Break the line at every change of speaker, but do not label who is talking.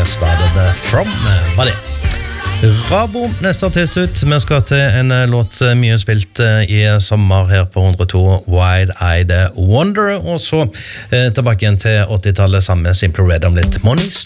Started From var det. Rabo, neste artist ut. Vi skal til en låt mye spilt i sommer her på 102, Wide-Eyed Wonder, og så tilbake igjen til 80-tallet sammen med Simple Red om litt Money's